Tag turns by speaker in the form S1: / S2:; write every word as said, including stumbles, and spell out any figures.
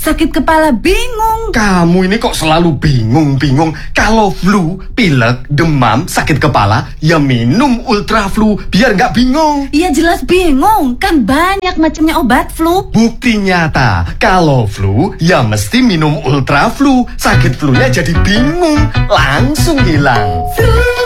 S1: sakit kepala bingung.
S2: Kamu ini kok selalu bingung-bingung. Kalau flu, pilek, demam, sakit kepala, ya minum Ultra Flu biar nggak bingung.
S1: Iya jelas bingung, kan banyak macamnya obat flu.
S2: Bukti nyata, kalau flu, ya mesti minum Ultra Flu. Sakit flunya jadi bingung, langsung hilang.
S1: Flu.